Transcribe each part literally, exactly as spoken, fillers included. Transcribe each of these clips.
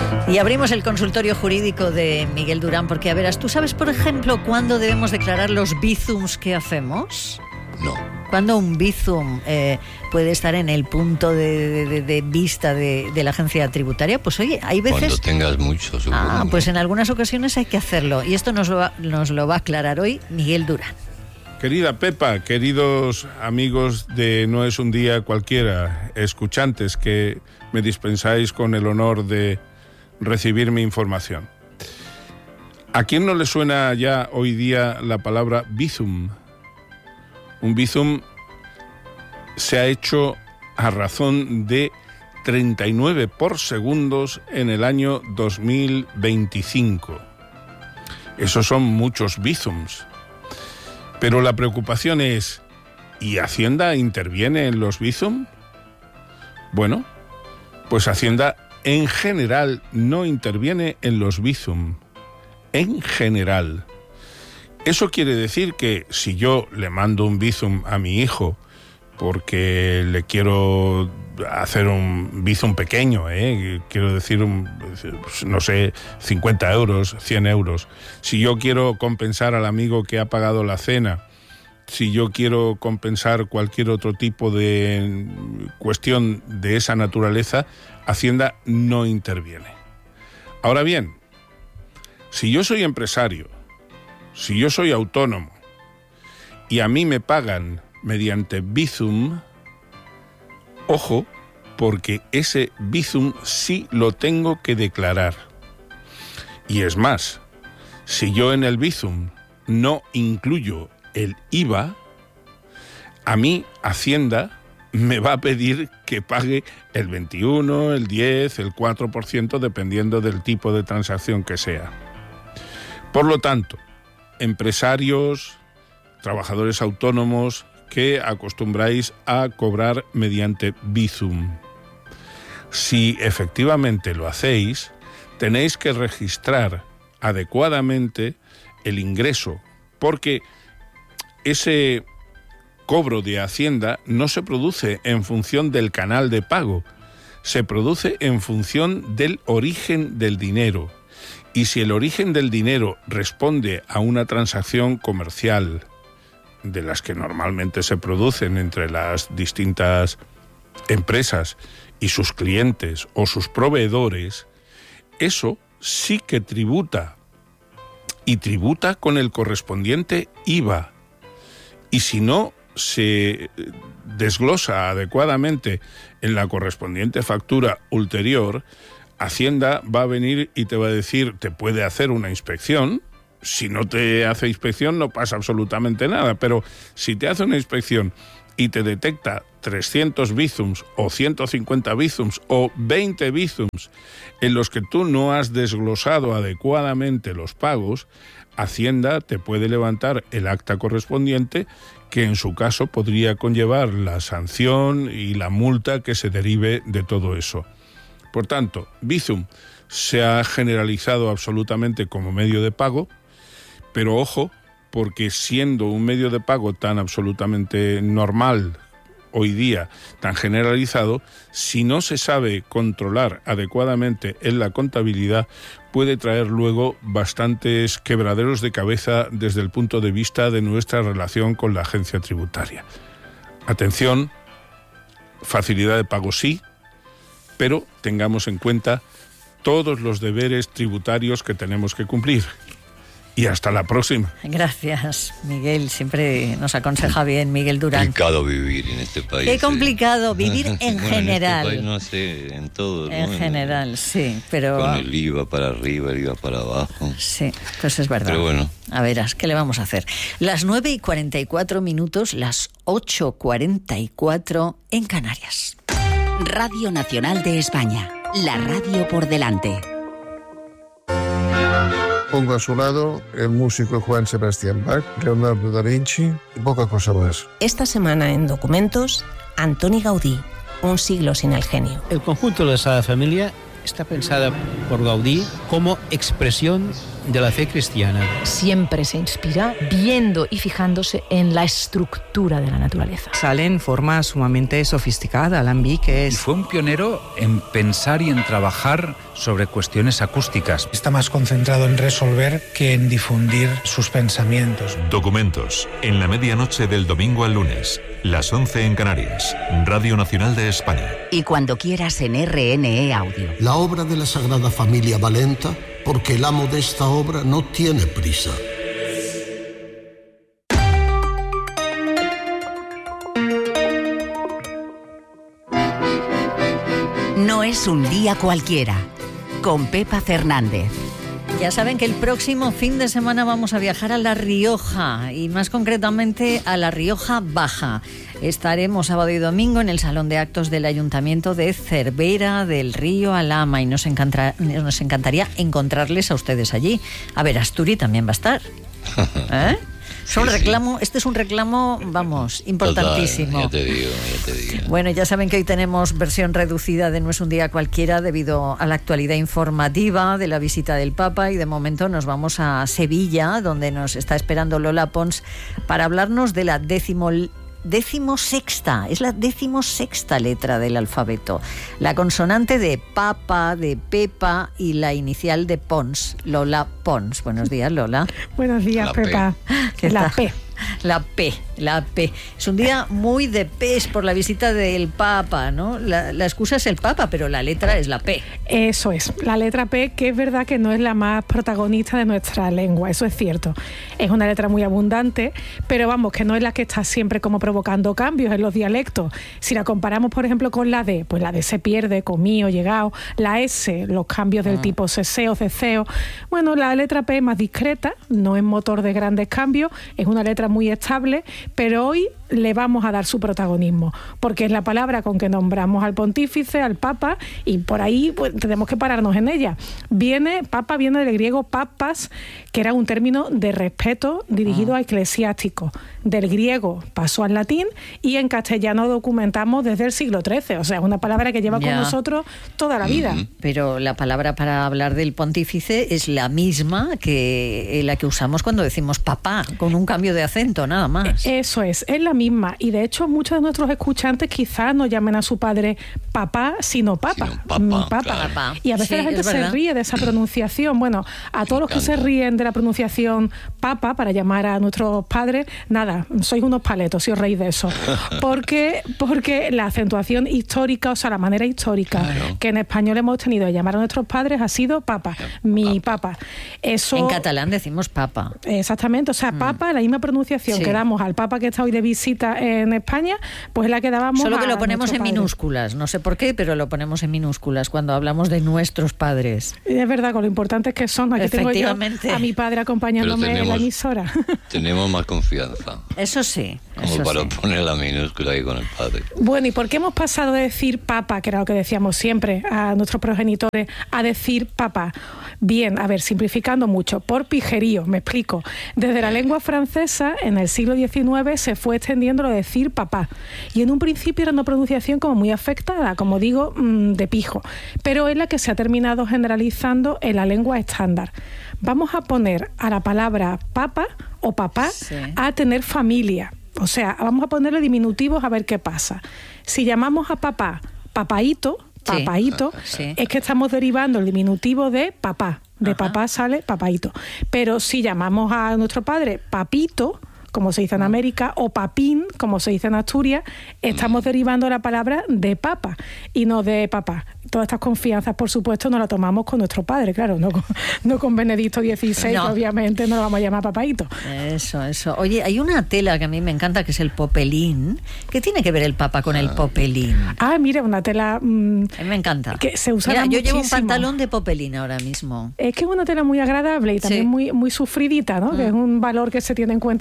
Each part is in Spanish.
Y abrimos el consultorio jurídico de Miguel Durán, porque, a verás, ¿tú sabes, por ejemplo, cuándo debemos declarar los bizums que hacemos? No. ¿Cuándo un bizum eh, puede estar en el punto de, de, de vista de, de la agencia tributaria? Pues oye, hay veces... Cuando tengas muchos, seguro. Ah, pues en algunas ocasiones hay que hacerlo. Y esto nos lo va, nos lo va a aclarar hoy Miguel Durán. Querida Pepa, queridos amigos de No es un día cualquiera, escuchantes que me dispensáis con el honor de recibir mi información. ¿A quién no le suena ya hoy día la palabra bizum? Un bizum se ha hecho a razón de treinta y nueve por segundos en el año dos mil veinticinco. Esos son muchos bizums. Pero la preocupación es, ¿y Hacienda interviene en los bizum? Bueno, pues Hacienda en general no interviene en los bizum. En general. Eso quiere decir que si yo le mando un bizum a mi hijo porque le quiero hacer un bizum pequeño, ¿eh? quiero decir, un, no sé, cincuenta euros, cien euros. Si yo quiero compensar al amigo que ha pagado la cena, si yo quiero compensar cualquier otro tipo de cuestión de esa naturaleza, Hacienda no interviene. Ahora bien, si yo soy empresario, si yo soy autónomo y a mí me pagan mediante bizum, ojo, porque ese bizum sí lo tengo que declarar. Y es más, si yo en el bizum no incluyo el I V A, a mí Hacienda me va a pedir que pague el veintiuno, el diez, el cuatro por ciento, dependiendo del tipo de transacción que sea. Por lo tanto, empresarios, trabajadores autónomos que acostumbráis a cobrar mediante bizum, si efectivamente lo hacéis, tenéis que registrar adecuadamente el ingreso, porque ese cobro de Hacienda no se produce en función del canal de pago, se produce en función del origen del dinero. Y si el origen del dinero responde a una transacción comercial, de las que normalmente se producen entre las distintas empresas y sus clientes o sus proveedores, eso sí que tributa, y tributa con el correspondiente I V A. Y si no se desglosa adecuadamente en la correspondiente factura ulterior, Hacienda va a venir y te va a decir, te puede hacer una inspección. Si no te hace inspección no pasa absolutamente nada, pero si te hace una inspección y te detecta trescientos bizums o ciento cincuenta bizums o veinte bizums en los que tú no has desglosado adecuadamente los pagos, Hacienda te puede levantar el acta correspondiente, que en su caso podría conllevar la sanción y la multa que se derive de todo eso. Por tanto, bizum se ha generalizado absolutamente como medio de pago, pero ojo, porque siendo un medio de pago tan absolutamente normal hoy día, tan generalizado, si no se sabe controlar adecuadamente en la contabilidad, puede traer luego bastantes quebraderos de cabeza desde el punto de vista de nuestra relación con la agencia tributaria. Atención, facilidad de pago sí, pero tengamos en cuenta todos los deberes tributarios que tenemos que cumplir. Y hasta la próxima. Gracias, Miguel. Siempre nos aconseja bien Miguel Durán. Complicado vivir en este país. Qué complicado eh. vivir en bueno, general. En este país, no sé, en todo. En ¿no? general, sí, pero... Con el I V A para arriba, el I V A para abajo. Sí, pues es verdad. Pero bueno. A verás, ¿qué le vamos a hacer? Las nueve y cuarenta y cuatro minutos, las ocho cuarenta y cuatro en Canarias. Radio Nacional de España, la radio por delante. Pongo a su lado el músico Juan Sebastián Bach, Leonardo da Vinci y poca cosa más. Esta semana en Documentos, Antoni Gaudí, un siglo sin el genio. El conjunto de la Sagrada Familia está pensada por Gaudí como expresión de la fe cristiana. Siempre se inspira viendo y fijándose en la estructura de la naturaleza. Sale en forma sumamente sofisticada, alambiques. Y fue un pionero en pensar y en trabajar sobre cuestiones acústicas. Está más concentrado en resolver que en difundir sus pensamientos. Documentos, en la medianoche del domingo al lunes, las once en Canarias, Radio Nacional de España. Y cuando quieras en R N E Audio. La obra de la Sagrada Familia va lenta porque el amo de esta obra no tiene prisa. No es un día cualquiera, con Pepa Fernández. Ya saben que el próximo fin de semana vamos a viajar a La Rioja y más concretamente a La Rioja Baja. Estaremos sábado y domingo en el Salón de Actos del Ayuntamiento de Cervera del Río Alhama y nos, encantra, nos encantaría encontrarles a ustedes allí. A ver, Asturi también va a estar. ¿Eh? Es un Sí, reclamo, sí. Este es un reclamo, vamos, importantísimo. Total, ya te digo, ya te digo. Bueno, ya saben que hoy tenemos versión reducida de No es un día cualquiera debido a la actualidad informativa de la visita del Papa y de momento nos vamos a Sevilla, donde nos está esperando Lola Pons para hablarnos de la décimo decimosexta, es la decimosexta letra del alfabeto. La consonante de Papa, de Pepa y la inicial de Pons, Lola Pons. Buenos días, Lola. Buenos días, Pepa. ¿Qué La tal? P. La P, la P. Es un día muy de P's por la visita del Papa, ¿no? La, la excusa es el Papa, pero la letra es la P. Eso es, la letra P, que es verdad que no es la más protagonista de nuestra lengua, eso es cierto. Es una letra muy abundante, pero vamos, que no es la que está siempre como provocando cambios en los dialectos. Si la comparamos, por ejemplo, con la D, pues la D se pierde, comío, llegado. La S, los cambios del Ah. tipo ceseo, ceceo. Bueno, la letra P es más discreta, no es motor de grandes cambios, es una letra muy estable, pero hoy le vamos a dar su protagonismo, porque es la palabra con que nombramos al pontífice, al papa, y por ahí pues, tenemos que pararnos en ella. Viene, papa viene del griego papas, que era un término de respeto dirigido Ah. a eclesiásticos. Del griego pasó al latín y en castellano documentamos desde el siglo trece, o sea, es una palabra que lleva Ya. con nosotros toda la vida. Pero la palabra para hablar del pontífice es la misma que la que usamos cuando decimos papá, con un cambio de acento, nada más. Eso es, es la misma. Y de hecho muchos de nuestros escuchantes quizás no llamen a su padre papá, sino papa. Sino papa, Mi papa. claro. Papá. Y a veces Sí, la gente es se verdad. ríe de esa pronunciación. Bueno, a todos los que se encanta. ríen de la pronunciación papa para llamar a nuestros padres, nada, sois unos paletos si os reís de eso. Porque, porque la acentuación histórica, o sea, la manera histórica Claro. que en español hemos tenido de llamar a nuestros padres ha sido papa, mi papa. Eso, En catalán decimos papa. exactamente, o sea, papa, la misma pronunciación Sí. que damos al papa que está hoy de visita en España, pues es la que dábamos Solo que a lo ponemos nuestro en padre. minúsculas, no sé por qué, pero lo ponemos en minúsculas cuando hablamos de nuestros padres. Es verdad, con lo importantes que son. Aquí tengo yo Efectivamente. a mi padre acompañándome Pero en la tenemos- emisora. Tenemos más confianza, Eso sí, como eso para sí. poner la minúscula ahí con el padre. Bueno, ¿y por qué hemos pasado de decir papa, que era lo que decíamos siempre a nuestros progenitores, a decir papá? Bien, a ver, simplificando mucho, por pijerío, me explico. Desde la lengua francesa, en el siglo diecinueve, se fue extendiendo lo de decir papá. Y en un principio era una pronunciación como muy afectada, como digo, mmm, de pijo. Pero es la que se ha terminado generalizando en la lengua estándar. Vamos a poner a la palabra papa o papá Sí. a tener familia. O sea, vamos a ponerle diminutivos a ver qué pasa. Si llamamos a papá papaíto, Sí. papaíto, Sí. es que estamos derivando el diminutivo de papá. De Ajá. papá sale papaíto. Pero si llamamos a nuestro padre papito, como se dice en América, o papín, como se dice en Asturias, estamos derivando la palabra de papa y no de papá. Todas estas confianzas, por supuesto, nos las tomamos con nuestro padre, claro, no con, no con Benedicto dieciséis, No. que obviamente no lo vamos a llamar papaíto. Eso, eso. Oye, hay una tela que a mí me encanta que es el popelín. ¿Qué tiene que ver el papa con el popelín? Ah, mira, una tela... mmm, A mí me encanta. que se usa Mira, yo llevo un muchísimo. pantalón de popelín ahora mismo. Es que es una tela muy agradable y también Sí. muy, muy sufridita, ¿no? Mm. Que es un valor que se tiene en cuenta cada vez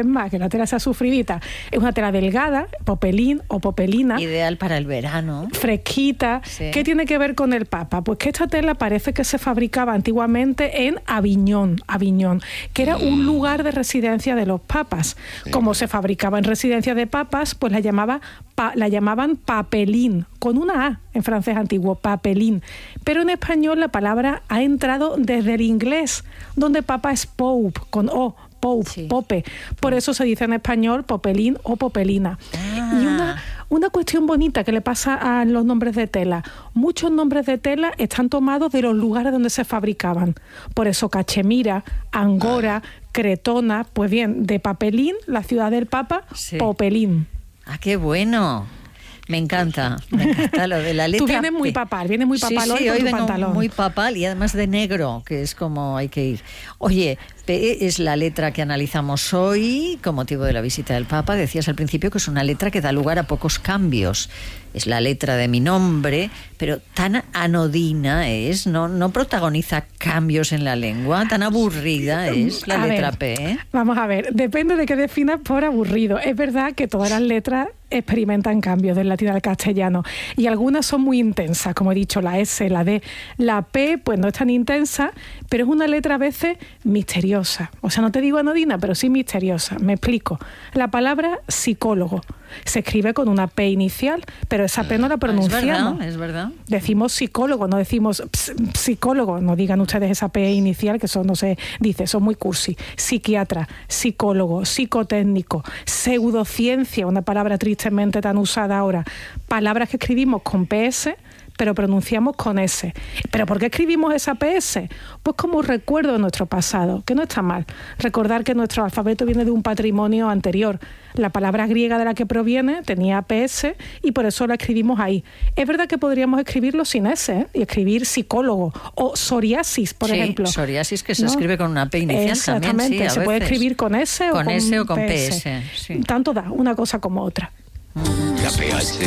más, que la tela sea sufridita. Es una tela delgada, popelín o popelina. Ideal para el verano. Fresquita. Sí. ¿Qué tiene que ver con el Papa? Pues que esta tela parece que se fabricaba antiguamente en Aviñón, Aviñón, que era un lugar de residencia de los papas. Sí. Como se fabricaba en residencia de papas, pues la, llamaba, pa, la llamaban papelín, con una A en francés antiguo, papelín. Pero en español la palabra ha entrado desde el inglés, donde papa es pope, con O, pope, sí. pope. Por eso se dice en español popelín o popelina. Ah. Y una, una cuestión bonita que le pasa a los nombres de tela. Muchos nombres de tela están tomados de los lugares donde se fabricaban. Por eso Cachemira, Angora, Cretona, pues bien, de papelín, la ciudad del Papa, sí. Popelín. Ah, qué bueno. Me encanta, me encanta lo de la letra. Tú vienes muy papal, vienes muy papal sí, hoy sí, con hoy tu vengo pantalón. Muy papal y además de negro, que es como hay que ir. Oye, P es la letra que analizamos hoy con motivo de la visita del Papa. Decías al principio que es una letra que da lugar a pocos cambios. Es la letra de mi nombre, pero tan anodina es, no, no protagoniza cambios en la lengua, tan aburrida es la a letra ver, P. ¿eh? Vamos a ver, depende de qué definas por aburrido. Es verdad que todas las letras experimentan cambios del latín al castellano y algunas son muy intensas, como he dicho, la S, la D. La P pues no es tan intensa, pero es una letra a veces misteriosa. O sea, no te digo anodina, pero sí misteriosa. Me explico. La palabra psicólogo se escribe con una P inicial, pero esa P no la pronunciamos. Es verdad, es verdad. Decimos psicólogo, no decimos ps, psicólogo. No digan ustedes esa P inicial, que eso no se dice, eso es muy cursi. Psiquiatra, psicólogo, psicotécnico, pseudociencia, una palabra tristemente tan usada ahora. Palabras que escribimos con P S, pero pronunciamos con S. ¿Pero por qué escribimos esa P S? Pues como recuerdo de nuestro pasado, que no está mal. Recordar que nuestro alfabeto viene de un patrimonio anterior. La palabra griega de la que proviene tenía P S y por eso la escribimos ahí. Es verdad que podríamos escribirlo sin S, ¿eh? Y escribir psicólogo o psoriasis, por sí, ejemplo. Psoriasis que se ¿no? escribe con una P inicial. Exactamente, también, sí, a se veces. puede escribir con S o con, con S o con P S. P S. Sí. Tanto da una cosa como otra. La P H